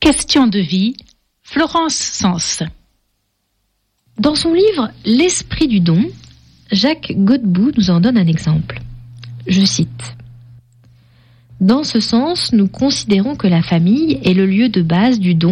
Question de vie, Florence Sens. Dans son livre « L'esprit du don », Jacques Godbout nous en donne un exemple. Je cite. « Dans ce sens, nous considérons que la famille est le lieu de base du don